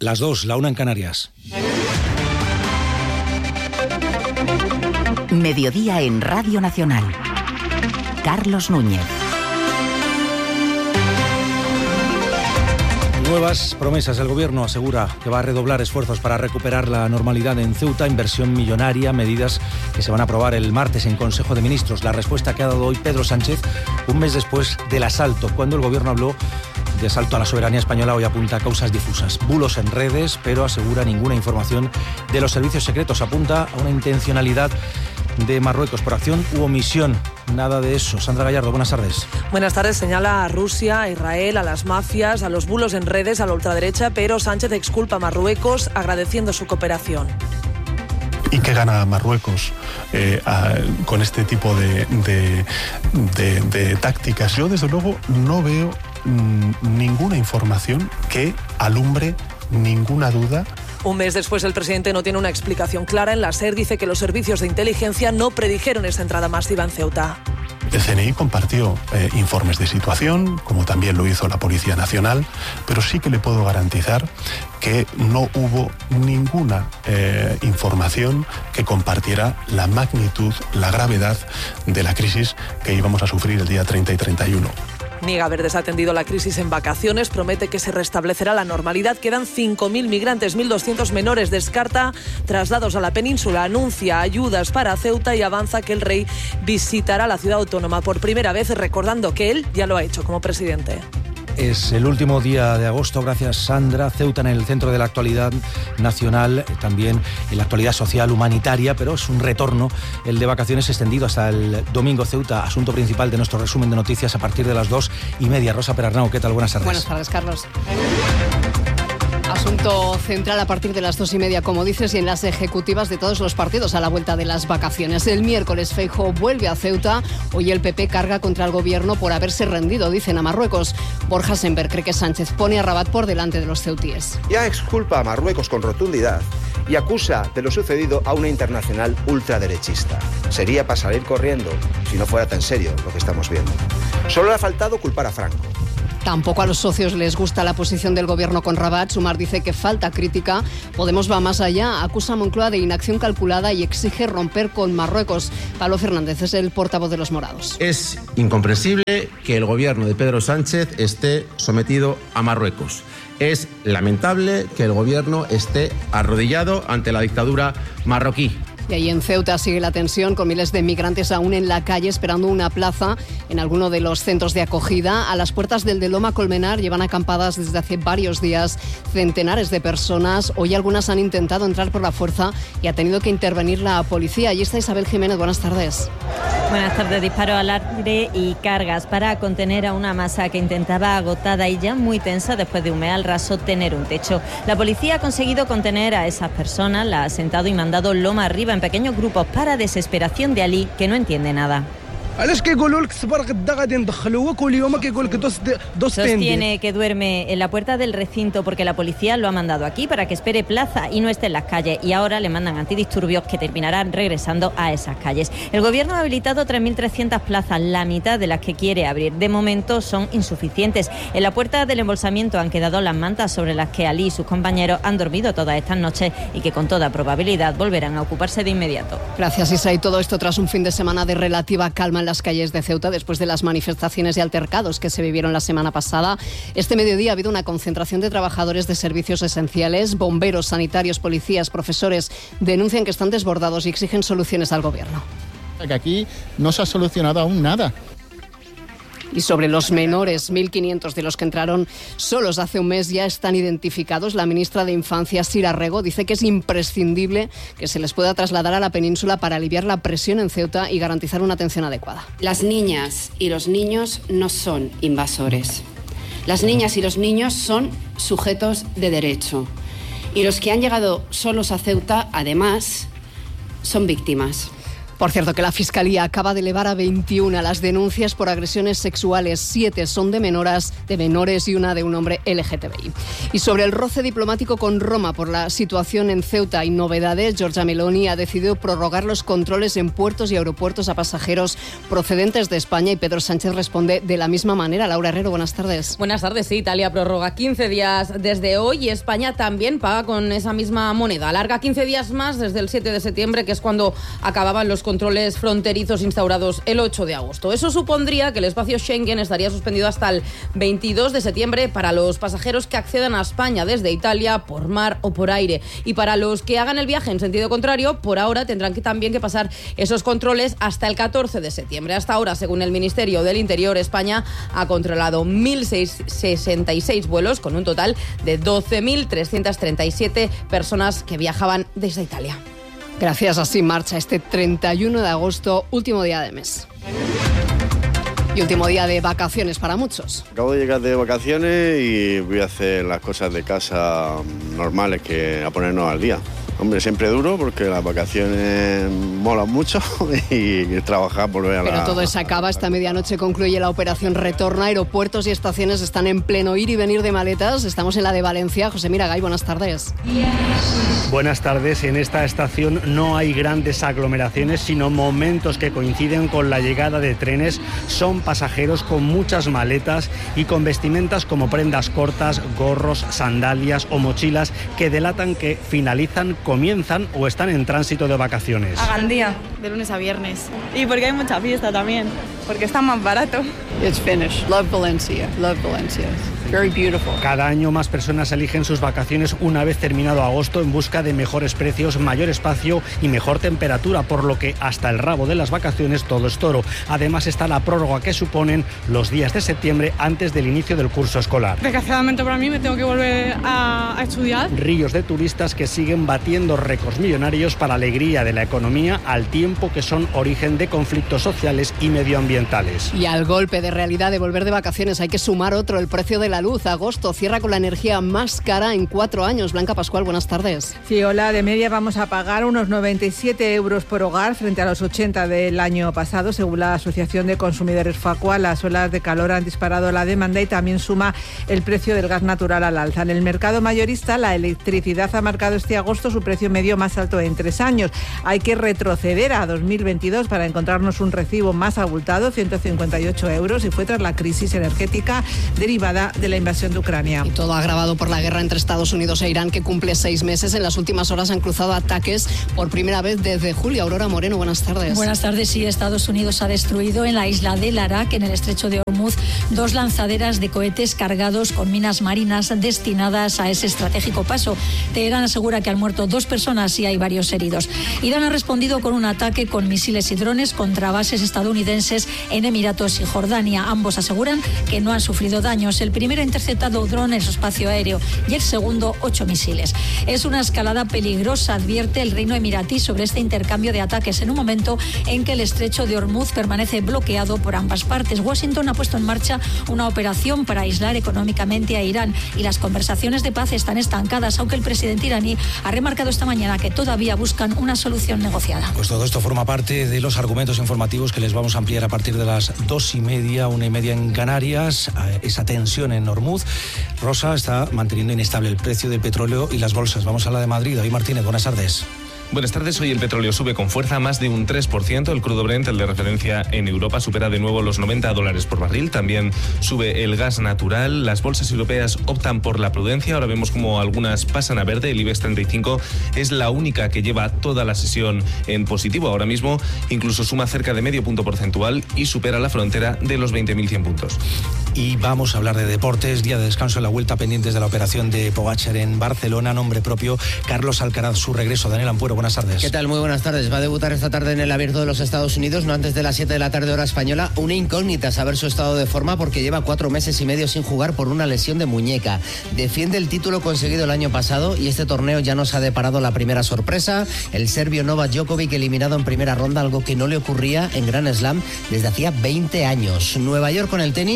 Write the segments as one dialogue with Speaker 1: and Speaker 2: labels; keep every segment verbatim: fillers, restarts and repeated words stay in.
Speaker 1: Las dos, la una en Canarias.
Speaker 2: Mediodía en Radio Nacional. Carlos Núñez.
Speaker 1: Nuevas promesas. El Gobierno asegura que va a redoblar esfuerzos para recuperar la normalidad en Ceuta, inversión millonaria, medidas que se van a aprobar el martes en Consejo de Ministros. La respuesta que ha dado hoy Pedro Sánchez, un mes después del asalto, cuando el Gobierno habló de asalto a la soberanía española, hoy apunta a causas difusas. Bulos en redes, pero asegura ninguna información de los servicios secretos. Apunta a una intencionalidad de Marruecos por acción u omisión. Nada de eso. Sandra Gallardo, buenas tardes.
Speaker 3: Buenas tardes. Señala a Rusia, a Israel, a las mafias, a los bulos en redes, a la ultraderecha, pero Sánchez exculpa a Marruecos agradeciendo su cooperación.
Speaker 4: ¿Y qué gana Marruecos eh, a, con este tipo de, de, de, de tácticas? Yo, desde luego, no veo mmm, ninguna información que alumbre ninguna duda.
Speaker 3: Un mes después, el presidente no tiene una explicación clara. En la SER dice que los servicios de inteligencia no predijeron esa entrada masiva en Ceuta.
Speaker 4: El C N I compartió eh, informes de situación, como también lo hizo la Policía Nacional, pero sí que le puedo garantizar que no hubo ninguna eh, información que compartiera la magnitud, la gravedad de la crisis que íbamos a sufrir el día treinta y treinta y uno.
Speaker 3: Niega haber desatendido la crisis en vacaciones, promete que se restablecerá la normalidad. Quedan cinco mil migrantes, mil doscientos menores. Descarta traslados a la península, anuncia ayudas para Ceuta y avanza que el rey visitará la ciudad autónoma por primera vez, recordando que él ya lo ha hecho como presidente.
Speaker 1: Es el último día de agosto, gracias Sandra. Ceuta en el centro de la actualidad nacional, también en la actualidad social, humanitaria, pero es un retorno, el de vacaciones extendido hasta el domingo. Ceuta, asunto principal de nuestro resumen de noticias a partir de las dos y media. Rosa Perarnau, ¿qué tal? Buenas tardes.
Speaker 5: Buenas tardes, Carlos. Asunto central a partir de las dos y media, como dices, y en las ejecutivas de todos los partidos a la vuelta de las vacaciones. El miércoles Feijóo vuelve a Ceuta. Hoy el P P carga contra el gobierno por haberse rendido, dicen a Marruecos. Borja Semper cree que Sánchez pone a Rabat por delante de los ceutíes.
Speaker 6: Ya exculpa a Marruecos con rotundidad y acusa de lo sucedido a una internacional ultraderechista. Sería para salir corriendo si no fuera tan serio lo que estamos viendo. Solo le ha faltado culpar a Franco.
Speaker 5: Tampoco a los socios les gusta la posición del gobierno con Rabat. Sumar dice que falta crítica. Podemos va más allá. Acusa a Moncloa de inacción calculada y exige romper con Marruecos. Pablo Fernández es el portavoz de los morados.
Speaker 7: Es incomprensible que el gobierno de Pedro Sánchez esté sometido a Marruecos. Es lamentable que el gobierno esté arrodillado ante la dictadura marroquí.
Speaker 5: Y ahí en Ceuta sigue la tensión, con miles de migrantes aún en la calle esperando una plaza en alguno de los centros de acogida. A las puertas del de Loma Colmenar llevan acampadas desde hace varios días centenares de personas. Hoy algunas han intentado entrar por la fuerza y ha tenido que intervenir la policía. Allí está Isabel Jiménez, buenas tardes.
Speaker 8: Buenas tardes. Disparo al aire y cargas para contener a una masa que intentaba, agotada y ya muy tensa después de un mes al raso, tener un techo. La policía ha conseguido contener a esas personas, la ha sentado y mandado loma arriba en pequeños grupos para desesperación de Ali, que no entiende nada. Sostiene que duerme en la puerta del recinto porque la policía lo ha mandado aquí para que espere plaza y no esté en las calles, y ahora le mandan antidisturbios que terminarán regresando a esas calles. El gobierno ha habilitado tres mil trescientas plazas, la mitad de las que quiere abrir. De momento son insuficientes. En la puerta del embolsamiento han quedado las mantas sobre las que Ali y sus compañeros han dormido todas estas noches y que con toda probabilidad volverán a ocuparse de inmediato.
Speaker 5: Gracias, Isa. Y todo esto tras un fin de semana de relativa calma en las calles de Ceuta después de las manifestaciones y altercados que se vivieron la semana pasada. Este mediodía ha habido una concentración de trabajadores de servicios esenciales, bomberos, sanitarios, policías, profesores. Denuncian que están desbordados y exigen soluciones al gobierno.
Speaker 9: Que aquí no se ha solucionado aún nada.
Speaker 5: Y sobre los menores, mil quinientos de los que entraron solos hace un mes ya están identificados. La ministra de Infancia, Sira Rego, dice que es imprescindible que se les pueda trasladar a la península para aliviar la presión en Ceuta y garantizar una atención adecuada.
Speaker 10: Las niñas y los niños no son invasores. Las niñas y los niños son sujetos de derecho. Y los que han llegado solos a Ceuta, además, son víctimas.
Speaker 5: Por cierto, que la Fiscalía acaba de elevar a veintiuna las denuncias por agresiones sexuales. Siete son de menores, de menores y una de un hombre L G T B I. Y sobre el roce diplomático con Roma por la situación en Ceuta y novedades, Giorgia Meloni ha decidido prorrogar los controles en puertos y aeropuertos a pasajeros procedentes de España y Pedro Sánchez responde de la misma manera. Laura Herrero, buenas tardes.
Speaker 11: Buenas tardes. Sí, Italia prorroga quince días desde hoy y España también paga con esa misma moneda. Alarga quince días más desde el siete de septiembre, que es cuando acababan los controles fronterizos instaurados el ocho de agosto. Eso supondría que el espacio Schengen estaría suspendido hasta el veintidós de septiembre para los pasajeros que accedan a España desde Italia por mar o por aire. Y para los que hagan el viaje en sentido contrario, por ahora tendrán que también que pasar esos controles hasta el catorce de septiembre. Hasta ahora, según el Ministerio del Interior, España ha controlado mil sesenta y seis vuelos con un total de doce mil trescientas treinta y siete personas que viajaban desde Italia.
Speaker 5: Gracias, así marcha este treinta y uno de agosto, último día de mes. Y último día de vacaciones para muchos.
Speaker 12: Acabo de llegar de vacaciones y voy a hacer las cosas de casa normales, que a ponernos al día. Hombre, siempre duro porque las vacaciones molan mucho y trabajar, volver a la...
Speaker 5: Pero todo se acaba. Esta medianoche concluye la operación Retorno. Aeropuertos y estaciones están en pleno ir y venir de maletas. Estamos en la de Valencia. José Miragay, buenas tardes.
Speaker 13: Buenas tardes. En esta estación no hay grandes aglomeraciones, sino momentos que coinciden con la llegada de trenes. Son pasajeros con muchas maletas y con vestimentas como prendas cortas, gorros, sandalias o mochilas que delatan que finalizan, comienzan o están en tránsito de vacaciones.
Speaker 14: A Gandía, de lunes a viernes. Y porque hay mucha fiesta también, porque está más barato.
Speaker 15: It's finished. Love Valencia. Love Valencia. Very beautiful.
Speaker 13: Cada año más personas eligen sus vacaciones una vez terminado agosto en busca de mejores precios, mayor espacio y mejor temperatura, por lo que hasta el rabo de las vacaciones todo es toro. Además está la prórroga que suponen los días de septiembre antes del inicio del curso escolar.
Speaker 14: Desgraciadamente para mí me tengo que volver a, a estudiar.
Speaker 13: Ríos de turistas que siguen batiendo récords millonarios para alegría de la economía, al tiempo que son origen de conflictos sociales y medioambientales.
Speaker 5: Y al golpe de realidad de volver de vacaciones hay que sumar otro, el precio de la luz. Agosto cierra con la energía más cara en cuatro años. Blanca Pascual, buenas tardes.
Speaker 16: Sí, hola. De media vamos a pagar unos noventa y siete euros por hogar frente a los ochenta del año pasado. Según la Asociación de Consumidores Facua, las olas de calor han disparado la demanda y también suma el precio del gas natural al alza. En el mercado mayorista, la electricidad ha marcado este agosto su precio medio más alto en tres años. Hay que retroceder a dos mil veintidós para encontrarnos un recibo más abultado, ciento cincuenta y ocho euros, y fue tras la crisis energética derivada de la invasión de Ucrania.
Speaker 5: Y todo agravado por la guerra entre Estados Unidos e Irán, que cumple seis meses. En las últimas horas han cruzado ataques por primera vez desde julio. Aurora Moreno, buenas tardes.
Speaker 17: Buenas tardes. Sí, Estados Unidos ha destruido en la isla de Larak, en el estrecho de Hormuz, dos lanzaderas de cohetes cargados con minas marinas destinadas a ese estratégico paso. Teherán asegura que han muerto dos personas y hay varios heridos. Irán ha respondido con un ataque con misiles y drones contra bases estadounidenses en Emiratos y Jordania. Ambos aseguran que no han sufrido daños. El primero ha interceptado drones en su espacio aéreo y el segundo ocho misiles. Es una escalada peligrosa, advierte el Reino Emiratí sobre este intercambio de ataques en un momento en que el estrecho de Hormuz permanece bloqueado por ambas partes. Washington ha puesto en marcha una operación para aislar económicamente a Irán y las conversaciones de paz están estancadas, aunque el presidente iraní ha remarcado esta mañana que todavía buscan una solución negociada.
Speaker 1: Pues todo esto forma parte de los argumentos informativos que les vamos a ampliar a partir de las dos y media, una y media en Canarias. Esa tensión en Hormuz. Rosa, está manteniendo inestable el precio del petróleo y las bolsas. Vamos a la de Madrid. David Martínez, buenas tardes.
Speaker 18: Buenas tardes. Hoy el petróleo sube con fuerza, más de un tres por ciento. El crudo Brent, el de referencia en Europa, supera de nuevo los noventa dólares por barril. También sube el gas natural. Las bolsas europeas optan por la prudencia. Ahora vemos como algunas pasan a verde. El IBEX treinta y cinco es la única que lleva toda la sesión en positivo. Ahora mismo incluso suma cerca de medio punto porcentual y supera la frontera de los veinte mil cien puntos.
Speaker 1: Y vamos a hablar de deportes. Día de descanso en la Vuelta, pendientes de la operación de Pogačar en Barcelona. Nombre propio, Carlos Alcaraz, su regreso. Daniel Ampuero, buenas tardes.
Speaker 19: ¿Qué tal? Muy buenas tardes. Va a debutar esta tarde en el Abierto de los Estados Unidos, no antes de las siete de la tarde hora española. Una incógnita saber su estado de forma, porque lleva cuatro meses y medio sin jugar por una lesión de muñeca. Defiende el título conseguido el año pasado y este torneo ya nos ha deparado la primera sorpresa. El serbio Novak Djokovic eliminado en primera ronda, algo que no le ocurría en Grand Slam desde hacía veinte años. Nueva York con el tenis y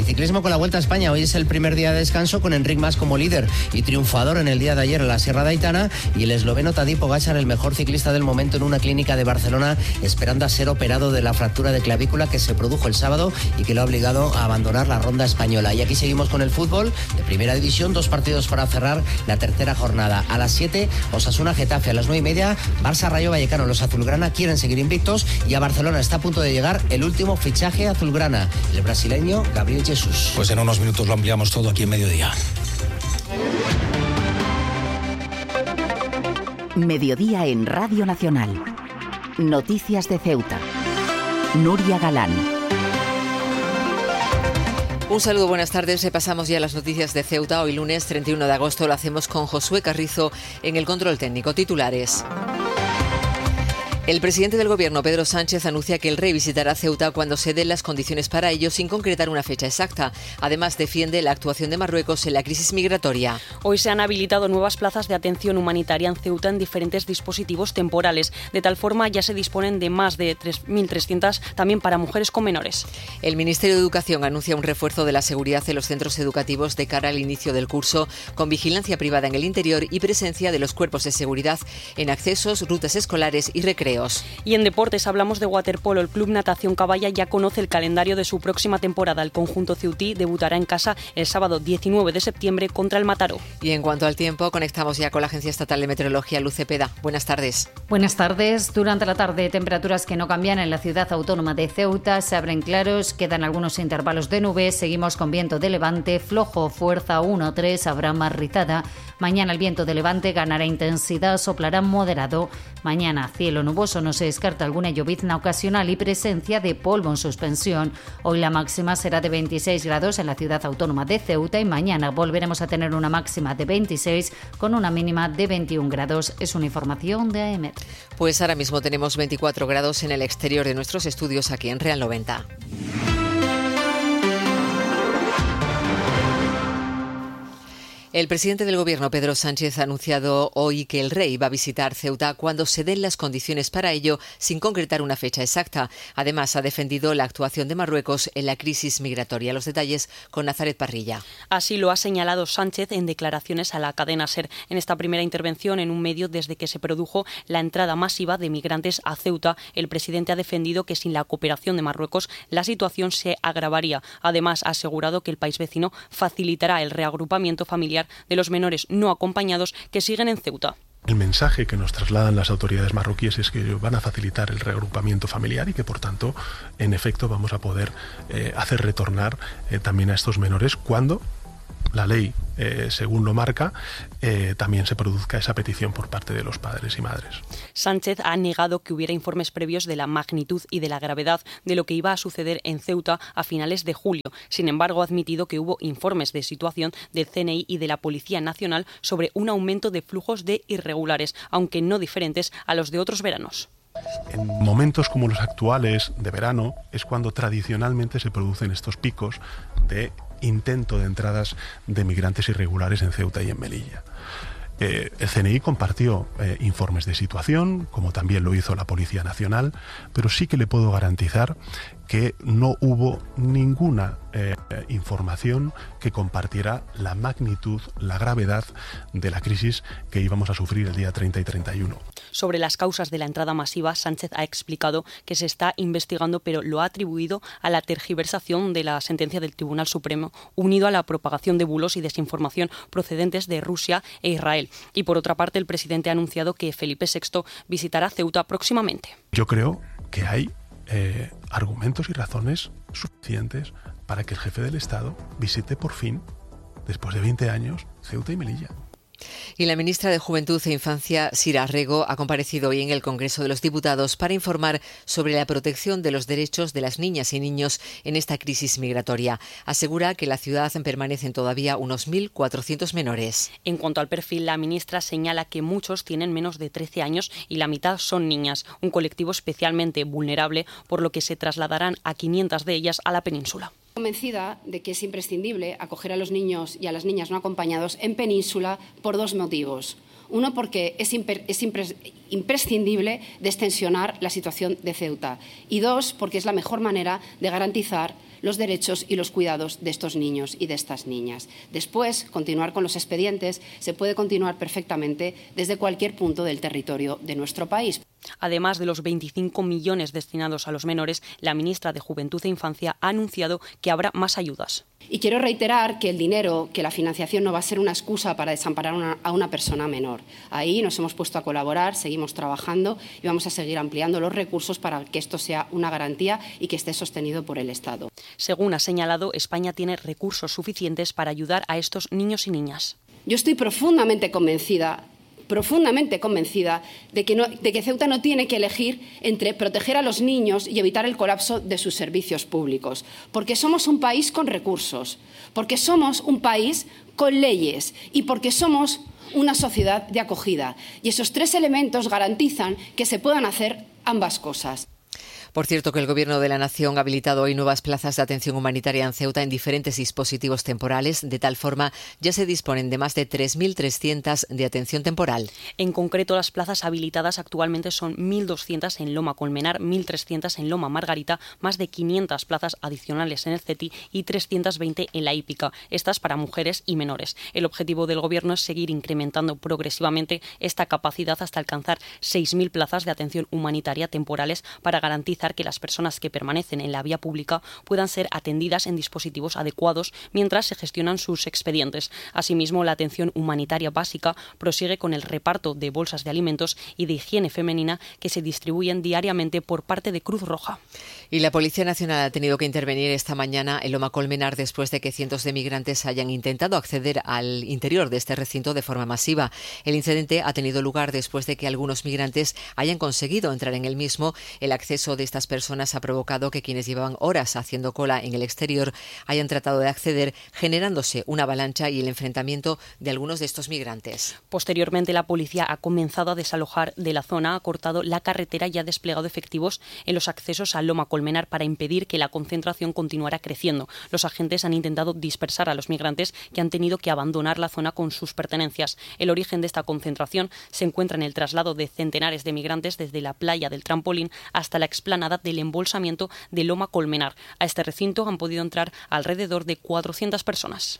Speaker 19: Y ciclismo con la Vuelta a España. Hoy es el primer día de descanso con Enric Mas como líder y triunfador en el día de ayer en la Sierra de Aitana, y el esloveno Tadej Pogačar, el mejor ciclista del momento, en una clínica de Barcelona, esperando a ser operado de la fractura de clavícula que se produjo el sábado y que lo ha obligado a abandonar la ronda española. Y aquí seguimos con el fútbol de Primera División, dos partidos para cerrar la tercera jornada. A las siete, Osasuna Getafe; a las nueve y media, Barça Rayo Vallecano. Los azulgrana quieren seguir invictos y a Barcelona está a punto de llegar el último fichaje azulgrana, el brasileño Gabriel Jesús.
Speaker 1: Pues en unos minutos lo ampliamos todo aquí en Mediodía.
Speaker 2: Mediodía en Radio Nacional. Noticias de Ceuta. Nuria Galán.
Speaker 20: Un saludo, buenas tardes. Repasamos ya las noticias de Ceuta. Hoy lunes treinta y uno de agosto lo hacemos con Josué Carrizo en el control técnico. Titulares. El presidente del Gobierno, Pedro Sánchez, anuncia que el rey visitará Ceuta cuando se den las condiciones para ello, sin concretar una fecha exacta. Además, defiende la actuación de Marruecos en la crisis migratoria.
Speaker 21: Hoy se han habilitado nuevas plazas de atención humanitaria en Ceuta en diferentes dispositivos temporales. De tal forma, ya se disponen de más de tres mil trescientas también para mujeres con menores.
Speaker 20: El Ministerio de Educación anuncia un refuerzo de la seguridad en los centros educativos de cara al inicio del curso, con vigilancia privada en el interior y presencia de los cuerpos de seguridad en accesos, rutas escolares y recreos.
Speaker 21: Y en deportes hablamos de waterpolo. El Club Natación Caballa ya conoce el calendario de su próxima temporada. El conjunto ceutí debutará en casa el sábado diecinueve de septiembre contra el Mataró.
Speaker 20: Y en cuanto al tiempo, conectamos ya con la Agencia Estatal de Meteorología, Luz Cepeda. Buenas tardes.
Speaker 22: Buenas tardes. Durante la tarde, temperaturas que no cambian en la ciudad autónoma de Ceuta. Se abren claros, quedan algunos intervalos de nubes. Seguimos con viento de levante, flojo, fuerza uno tres, habrá más rizada. Mañana el viento de levante ganará intensidad, soplará moderado. Mañana cielo nuboso, no se descarta alguna llovizna ocasional y presencia de polvo en suspensión. Hoy la máxima será de veintiséis grados en la ciudad autónoma de Ceuta y mañana volveremos a tener una máxima de veintiséis con una mínima de veintiún grados. Es una información de A E M E T.
Speaker 20: Pues ahora mismo tenemos veinticuatro grados en el exterior de nuestros estudios aquí en Real noventa. El presidente del Gobierno, Pedro Sánchez, ha anunciado hoy que el rey va a visitar Ceuta cuando se den las condiciones para ello, sin concretar una fecha exacta. Además, ha defendido la actuación de Marruecos en la crisis migratoria. Los detalles con Nazaret Parrilla.
Speaker 21: Así lo ha señalado Sánchez en declaraciones a la cadena SER. En esta primera intervención en un medio desde que se produjo la entrada masiva de migrantes a Ceuta, el presidente ha defendido que sin la cooperación de Marruecos la situación se agravaría. Además, ha asegurado que el país vecino facilitará el reagrupamiento familiar de los menores no acompañados que siguen en Ceuta.
Speaker 4: El mensaje que nos trasladan las autoridades marroquíes es que ellos van a facilitar el reagrupamiento familiar y que, por tanto, en efecto, vamos a poder eh, hacer retornar eh, también a estos menores cuando la ley, eh, según lo marca, eh, también se produzca esa petición por parte de los padres y madres.
Speaker 21: Sánchez ha negado que hubiera informes previos de la magnitud y de la gravedad de lo que iba a suceder en Ceuta a finales de julio. Sin embargo, ha admitido que hubo informes de situación del C N I y de la Policía Nacional sobre un aumento de flujos de irregulares, aunque no diferentes a los de otros veranos.
Speaker 4: En momentos como los actuales de verano es cuando tradicionalmente se producen estos picos de intento de entradas de migrantes irregulares en Ceuta y en Melilla. Eh, el C N I compartió eh, informes de situación, como también lo hizo la Policía Nacional, pero sí que le puedo garantizar que no hubo ninguna eh, información que compartiera la magnitud, la gravedad de la crisis que íbamos a sufrir el día treinta y treinta y uno.
Speaker 21: Sobre las causas de la entrada masiva, Sánchez ha explicado que se está investigando, pero lo ha atribuido a la tergiversación de la sentencia del Tribunal Supremo, unido a la propagación de bulos y desinformación procedentes de Rusia e Israel. Y por otra parte, el presidente ha anunciado que Felipe sexto visitará Ceuta próximamente.
Speaker 4: Yo creo que hay eh, argumentos y razones suficientes para que el jefe del Estado visite por fin, después de veinte años, Ceuta y Melilla.
Speaker 20: Y la ministra de Juventud e Infancia, Sira Rego, ha comparecido hoy en el Congreso de los Diputados para informar sobre la protección de los derechos de las niñas y niños en esta crisis migratoria. Asegura que en la ciudad permanecen todavía unos mil cuatrocientos menores.
Speaker 21: En cuanto al perfil, la ministra señala que muchos tienen menos de trece años y la mitad son niñas, un colectivo especialmente vulnerable, por lo que se trasladarán a quinientas de ellas a la península.
Speaker 10: Convencida de que es imprescindible acoger a los niños y a las niñas no acompañados en Península por dos motivos. Uno, porque es, imper, es impres, imprescindible destensionar la situación de Ceuta. Y dos, porque es la mejor manera de garantizar los derechos y los cuidados de estos niños y de estas niñas. Después, continuar con los expedientes se puede continuar perfectamente desde cualquier punto del territorio de nuestro país.
Speaker 21: Además de los veinticinco millones destinados a los menores, la ministra de Juventud e Infancia ha anunciado que habrá más ayudas.
Speaker 10: Y quiero reiterar que el dinero, que la financiación no va a ser una excusa para desamparar una, a una persona menor. Ahí nos hemos puesto a colaborar, seguimos trabajando y vamos a seguir ampliando los recursos para que esto sea una garantía y que esté sostenido por el Estado.
Speaker 21: Según ha señalado, España tiene recursos suficientes para ayudar a estos niños y niñas.
Speaker 10: Yo estoy profundamente convencida profundamente convencida de que, no, de que Ceuta no tiene que elegir entre proteger a los niños y evitar el colapso de sus servicios públicos, porque somos un país con recursos, porque somos un país con leyes y porque somos una sociedad de acogida. Y esos tres elementos garantizan que se puedan hacer ambas cosas.
Speaker 20: Por cierto, que el Gobierno de la Nación ha habilitado hoy nuevas plazas de atención humanitaria en Ceuta en diferentes dispositivos temporales. De tal forma, ya se disponen de más de tres mil trescientas de atención temporal.
Speaker 21: En concreto, las plazas habilitadas actualmente son mil doscientas en Loma Colmenar, mil trescientas en Loma Margarita, más de quinientas plazas adicionales en el CETI y trescientas veinte en la Hípica, estas para mujeres y menores. El objetivo del Gobierno es seguir incrementando progresivamente esta capacidad hasta alcanzar seis mil plazas de atención humanitaria temporales para garantizar que las personas que permanecen en la vía pública puedan ser atendidas en dispositivos adecuados mientras se gestionan sus expedientes. Asimismo, la atención humanitaria básica prosigue con el reparto de bolsas de alimentos y de higiene femenina que se distribuyen diariamente por parte de Cruz Roja.
Speaker 20: Y la Policía Nacional ha tenido que intervenir esta mañana en Loma Colmenar después de que cientos de migrantes hayan intentado acceder al interior de este recinto de forma masiva. El incidente ha tenido lugar después de que algunos migrantes hayan conseguido entrar en el mismo. El acceso de estas personas ha provocado que quienes llevaban horas haciendo cola en el exterior hayan tratado de acceder, generándose una avalancha y el enfrentamiento de algunos de estos migrantes.
Speaker 21: Posteriormente, la policía ha comenzado a desalojar de la zona, ha cortado la carretera y ha desplegado efectivos en los accesos a Loma Colmenar para impedir que la concentración continuara creciendo. Los agentes han intentado dispersar a los migrantes que han tenido que abandonar la zona con sus pertenencias. El origen de esta concentración se encuentra en el traslado de centenares de migrantes desde la playa del Trampolín hasta la explanada del embolsamiento de Loma Colmenar. A este recinto han podido entrar alrededor de cuatrocientas personas.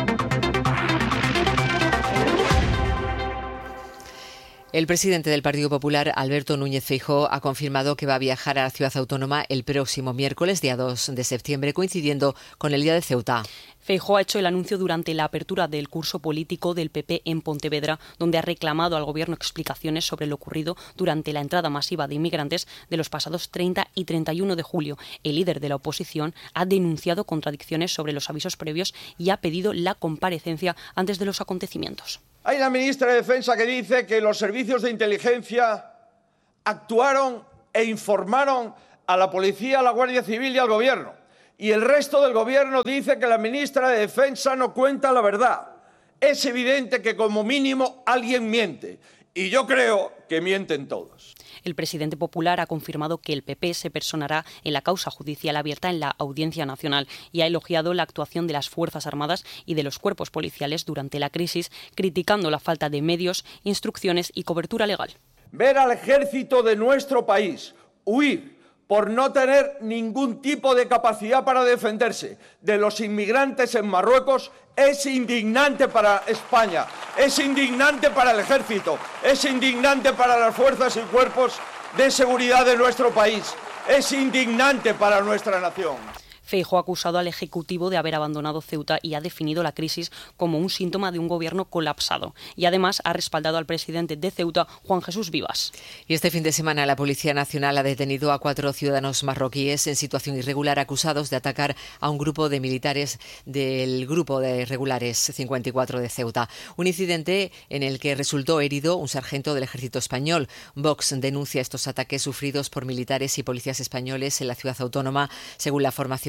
Speaker 20: El presidente del Partido Popular, Alberto Núñez Feijóo, ha confirmado que va a viajar a la ciudad autónoma el próximo miércoles, día dos de septiembre, coincidiendo con el Día de Ceuta.
Speaker 21: Feijóo ha hecho el anuncio durante la apertura del curso político del P P en Pontevedra, donde ha reclamado al Gobierno explicaciones sobre lo ocurrido durante la entrada masiva de inmigrantes de los pasados treinta y treinta y uno de julio. El líder de la oposición ha denunciado contradicciones sobre los avisos previos y ha pedido la comparecencia antes de los acontecimientos.
Speaker 3: Hay una ministra de Defensa que dice que los servicios de inteligencia actuaron e informaron a la policía, a la Guardia Civil y al Gobierno. Y el resto del Gobierno dice que la ministra de Defensa no cuenta la verdad. Es evidente que como mínimo alguien miente. Y yo creo que mienten todos.
Speaker 21: El presidente popular ha confirmado que el P P se personará en la causa judicial abierta en la Audiencia Nacional y ha elogiado la actuación de las Fuerzas Armadas y de los cuerpos policiales durante la crisis, criticando la falta de medios, instrucciones y cobertura legal.
Speaker 3: Ver al ejército de nuestro país huir por no tener ningún tipo de capacidad para defenderse de los inmigrantes en Marruecos es indignante para España, es indignante para el ejército, es indignante para las fuerzas y cuerpos de seguridad de nuestro país, es indignante para nuestra nación.
Speaker 21: Feijóo ha acusado al Ejecutivo de haber abandonado Ceuta y ha definido la crisis como un síntoma de un gobierno colapsado. Y además ha respaldado al presidente de Ceuta, Juan Jesús Vivas.
Speaker 20: Y este fin de semana la Policía Nacional ha detenido a cuatro ciudadanos marroquíes en situación irregular acusados de atacar a un grupo de militares del Grupo de Irregulares cincuenta y cuatro de Ceuta. Un incidente en el que resultó herido un sargento del Ejército Español. Vox denuncia estos ataques sufridos por militares y policías españoles en la ciudad autónoma, según la formación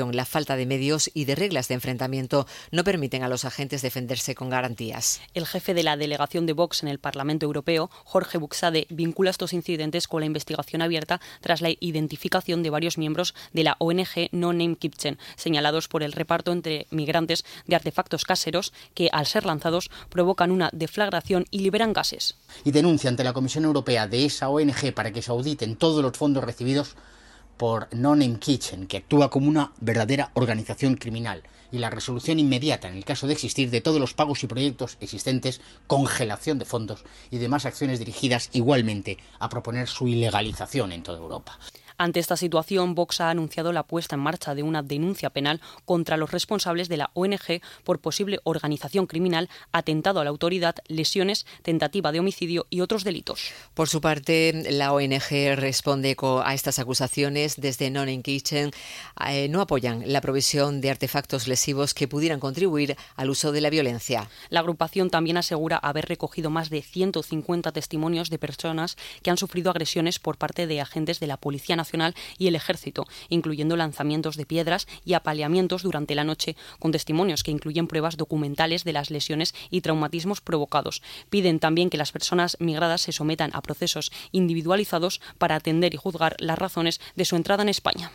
Speaker 20: represión, la falta de medios y de reglas de enfrentamiento no permiten a los agentes defenderse con garantías.
Speaker 21: El jefe de la delegación de Vox en el Parlamento Europeo, Jorge Buxade, vincula estos incidentes con la investigación abierta tras la identificación de varios miembros de la O N G No Name Kitchen, señalados por el reparto entre migrantes de artefactos caseros que, al ser lanzados, provocan una deflagración y liberan gases.
Speaker 6: Y denuncia ante la Comisión Europea de esa O N G para que se auditen todos los fondos recibidos por No Name Kitchen, que actúa como una verdadera organización criminal, y la resolución inmediata, en el caso de existir, de todos los pagos y proyectos existentes, congelación de fondos y demás acciones dirigidas igualmente a proponer su ilegalización en toda Europa.
Speaker 21: Ante esta situación, Vox ha anunciado la puesta en marcha de una denuncia penal contra los responsables de la O N G por posible organización criminal, atentado a la autoridad, lesiones, tentativa de homicidio y otros delitos.
Speaker 20: Por su parte, la O N G responde a estas acusaciones. Desde No Name Kitchen eh, no apoyan la provisión de artefactos lesivos que pudieran contribuir al uso de la violencia.
Speaker 21: La agrupación también asegura haber recogido más de ciento cincuenta testimonios de personas que han sufrido agresiones por parte de agentes de la Policía Nacional y el Ejército, incluyendo lanzamientos de piedras y apaleamientos durante la noche, con testimonios que incluyen pruebas documentales de las lesiones y traumatismos provocados. Piden también que las personas migradas se sometan a procesos individualizados para atender y juzgar las razones de su entrada en España.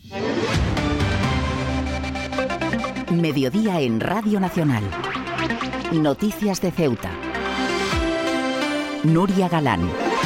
Speaker 2: Mediodía en Radio Nacional. Noticias de Ceuta. Nuria Galán.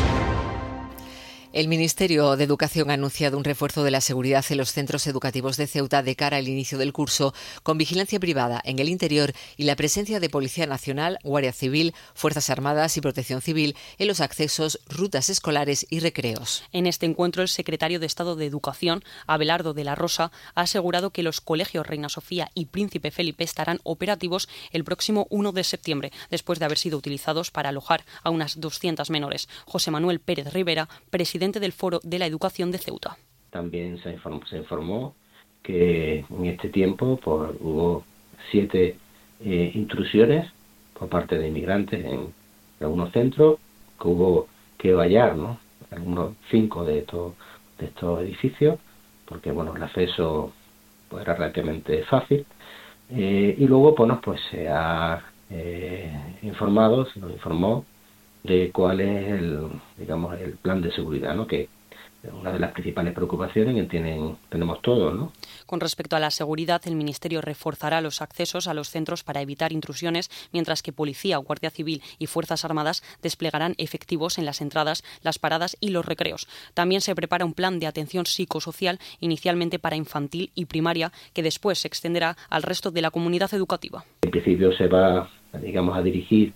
Speaker 20: El Ministerio de Educación ha anunciado un refuerzo de la seguridad en los centros educativos de Ceuta de cara al inicio del curso, con vigilancia privada en el interior y la presencia de Policía Nacional, Guardia Civil, Fuerzas Armadas y Protección Civil en los accesos, rutas escolares y recreos.
Speaker 21: En este encuentro, el secretario de Estado de Educación, Abelardo de la Rosa, ha asegurado que los colegios Reina Sofía y Príncipe Felipe estarán operativos el próximo uno de septiembre, después de haber sido utilizados para alojar a unas doscientas menores. José Manuel Pérez Rivera, presidente del Foro de la Educación de Ceuta.
Speaker 7: También se informó, se informó que en este tiempo pues, hubo siete eh, intrusiones por parte de inmigrantes en algunos centros, que hubo que vallar, ¿no?, algunos cinco de estos de estos edificios, porque bueno, el acceso pues, era relativamente fácil, eh, y luego bueno, pues se ha eh, informado, se nos informó de cuál es el, digamos, el plan de seguridad, ¿no?, que es una de las principales preocupaciones que tienen, tenemos todos, ¿no?
Speaker 21: Con respecto a la seguridad, el Ministerio reforzará los accesos a los centros para evitar intrusiones, mientras que Policía, Guardia Civil y Fuerzas Armadas desplegarán efectivos en las entradas, las paradas y los recreos. También se prepara un plan de atención psicosocial, inicialmente para infantil y primaria, que después se extenderá al resto de la comunidad educativa.
Speaker 7: En principio se va, digamos, a dirigir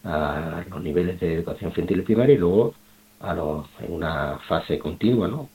Speaker 7: a los niveles de educación infantil y primaria y luego a los, en una fase continua, ¿no?,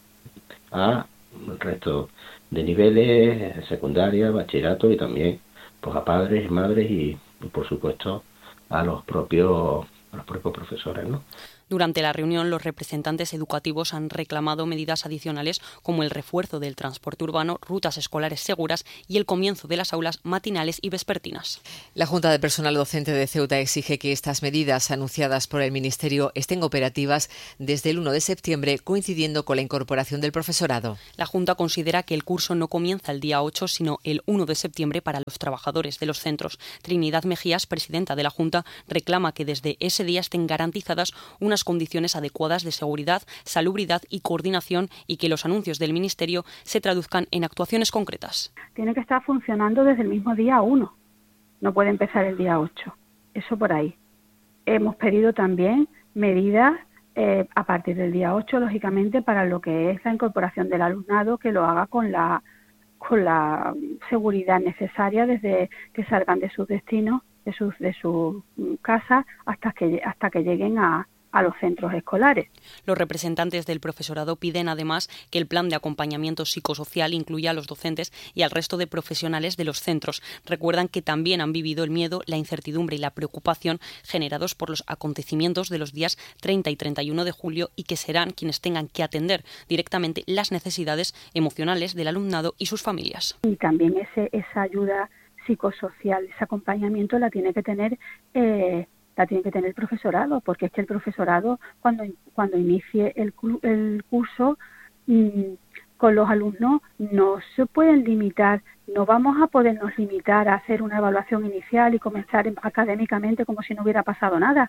Speaker 7: a el resto de niveles, secundaria, bachillerato y también pues a padres, madres y, y por supuesto a los propios a los propios profesores, ¿no?
Speaker 21: Durante la reunión, los representantes educativos han reclamado medidas adicionales como el refuerzo del transporte urbano, rutas escolares seguras y el comienzo de las aulas matinales y vespertinas.
Speaker 20: La Junta de Personal Docente de Ceuta exige que estas medidas anunciadas por el Ministerio estén operativas desde el uno de septiembre, coincidiendo con la incorporación del profesorado.
Speaker 21: La Junta considera que el curso no comienza el día ocho, sino el uno de septiembre para los trabajadores de los centros. Trinidad Mejías, presidenta de la Junta, reclama que desde ese día estén garantizadas unas condiciones adecuadas de seguridad, salubridad y coordinación y que los anuncios del Ministerio se traduzcan en actuaciones concretas.
Speaker 23: Tiene que estar funcionando desde el mismo día uno, no puede empezar el día ocho, eso por ahí. Hemos pedido también medidas eh, a partir del día ocho, lógicamente, para lo que es la incorporación del alumnado, que lo haga con la, con la seguridad necesaria desde que salgan de sus destinos, de sus de su casa, hasta que, hasta que lleguen a a los centros escolares.
Speaker 21: Los representantes del profesorado piden además que el plan de acompañamiento psicosocial incluya a los docentes y al resto de profesionales de los centros. Recuerdan que también han vivido el miedo, la incertidumbre y la preocupación generados por los acontecimientos de los días treinta y treinta y uno de julio y que serán quienes tengan que atender directamente las necesidades emocionales del alumnado y sus familias.
Speaker 23: Y también ese, esa ayuda psicosocial, ese acompañamiento la tiene que tener eh, la tiene que tener el profesorado, porque es que el profesorado cuando cuando inicie el, el curso mmm, con los alumnos no se pueden limitar, no vamos a podernos limitar a hacer una evaluación inicial y comenzar académicamente como si no hubiera pasado nada.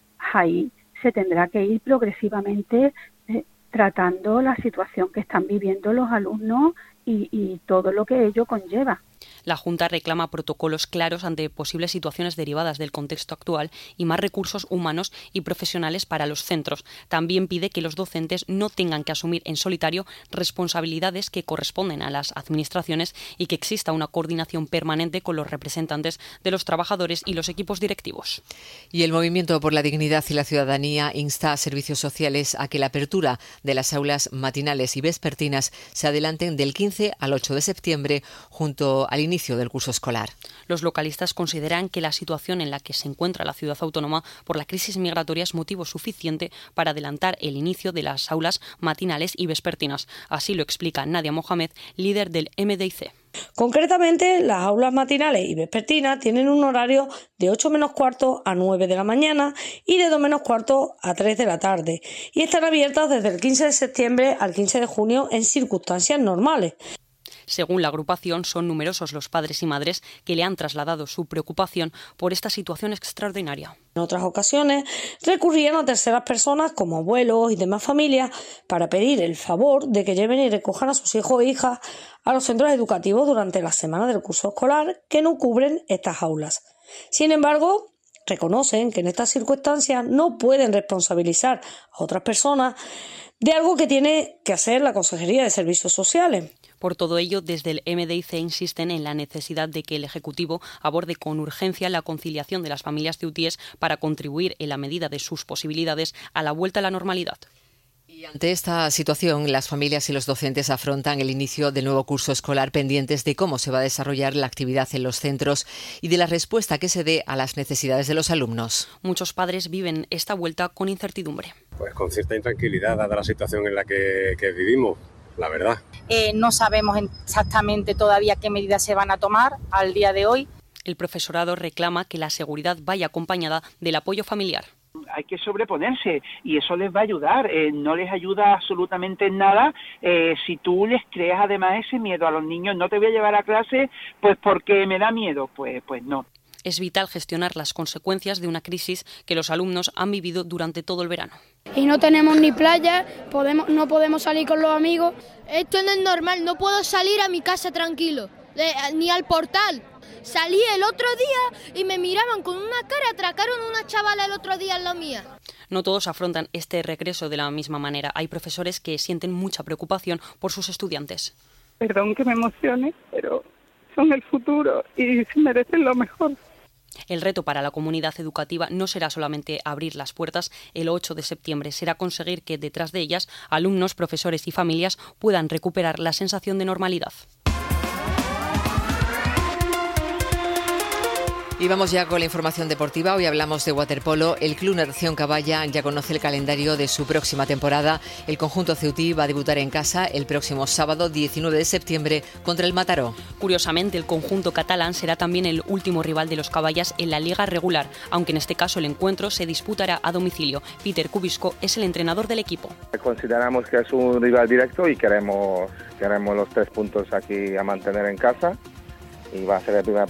Speaker 23: Ahí se tendrá que ir progresivamente eh, tratando la situación que están viviendo los alumnos y, y todo lo que ello conlleva.
Speaker 21: La Junta reclama protocolos claros ante posibles situaciones derivadas del contexto actual y más recursos humanos y profesionales para los centros. También pide que los docentes no tengan que asumir en solitario responsabilidades que corresponden a las administraciones y que exista una coordinación permanente con los representantes de los trabajadores y los equipos directivos.
Speaker 20: Y el Movimiento por la Dignidad y la Ciudadanía insta a servicios sociales a que la apertura de las aulas matinales y vespertinas se adelanten del quince al ocho de septiembre junto al inicio del curso escolar.
Speaker 21: Los localistas consideran que la situación en la que se encuentra la ciudad autónoma por la crisis migratoria es motivo suficiente para adelantar el inicio de las aulas matinales y vespertinas. Así lo explica Nadia Mohamed, líder del M D I C.
Speaker 8: Concretamente, las aulas matinales y vespertinas tienen un horario de ocho menos cuarto a nueve de la mañana y de dos menos cuarto a tres de la tarde, y están abiertas desde el quince de septiembre al quince de junio en circunstancias normales.
Speaker 21: Según la agrupación, son numerosos los padres y madres que le han trasladado su preocupación por esta situación extraordinaria.
Speaker 8: En otras ocasiones recurrían a terceras personas como abuelos y demás familias para pedir el favor de que lleven y recojan a sus hijos e hijas a los centros educativos durante la semana del curso escolar que no cubren estas aulas. Sin embargo, reconocen que en estas circunstancias no pueden responsabilizar a otras personas de algo que tiene que hacer la Consejería de Servicios Sociales.
Speaker 21: Por todo ello, desde el M D I C insisten en la necesidad de que el Ejecutivo aborde con urgencia la conciliación de las familias ceutíes para contribuir, en la medida de sus posibilidades, a la vuelta a la normalidad.
Speaker 20: Y ante esta situación, las familias y los docentes afrontan el inicio del nuevo curso escolar pendientes de cómo se va a desarrollar la actividad en los centros y de la respuesta que se dé a las necesidades de los alumnos.
Speaker 21: Muchos padres viven esta vuelta con incertidumbre.
Speaker 9: Pues con cierta intranquilidad, dada la situación en la que, que vivimos. La verdad.
Speaker 11: Eh, no sabemos exactamente todavía qué medidas se van a tomar al día de hoy.
Speaker 21: El profesorado reclama que la seguridad vaya acompañada del apoyo familiar.
Speaker 24: Hay que sobreponerse y eso les va a ayudar. Eh, no les ayuda absolutamente en nada eh, si tú les creas además ese miedo a los niños. No te voy a llevar a clase pues porque me da miedo. Pues, pues no.
Speaker 21: Es vital gestionar las consecuencias de una crisis que los alumnos han vivido durante todo el verano.
Speaker 25: Y no tenemos ni playa, podemos, no podemos salir con los amigos. Esto no es normal, no puedo salir a mi casa tranquilo, de, ni al portal. Salí el otro día y me miraban con una cara, atracaron a una chavala el otro día en la mía.
Speaker 21: No todos afrontan este regreso de la misma manera. Hay profesores que sienten mucha preocupación por sus estudiantes.
Speaker 26: Perdón que me emocione, pero son el futuro y se merecen lo mejor.
Speaker 21: El reto para la comunidad educativa no será solamente abrir las puertas el ocho de septiembre, será conseguir que detrás de ellas alumnos, profesores y familias puedan recuperar la sensación de normalidad.
Speaker 20: Y vamos ya con la información deportiva. Hoy hablamos de waterpolo. El Club Natación Caballa ya conoce el calendario de su próxima temporada. El conjunto ceutí va a debutar en casa el próximo sábado diecinueve de septiembre contra el Mataró.
Speaker 21: Curiosamente, el conjunto catalán será también el último rival de los caballas en la liga regular, aunque en este caso el encuentro se disputará a domicilio. Peter Kubisco es el entrenador del equipo.
Speaker 27: Consideramos que es un rival directo y queremos, queremos los tres puntos aquí a mantener en casa. Y va a ser el primer